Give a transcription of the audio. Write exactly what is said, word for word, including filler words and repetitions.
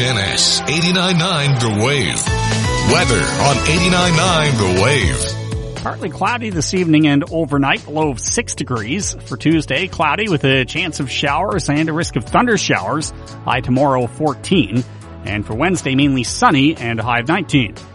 N S eighty-nine point nine The Wave. Weather on eighty-nine point nine The Wave. Partly cloudy this evening and overnight, low of six degrees. For Tuesday, cloudy with a chance of showers and a risk of thunder showers. High tomorrow, fourteen. And for Wednesday, mainly sunny and a high of nineteen.